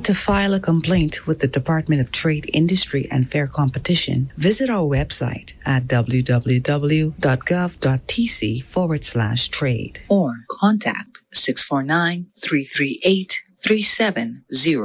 To file a complaint with the Department of Trade, Industry, and Fair Competition, visit our website at www.gov.tc/trade or contact 649-338-3700.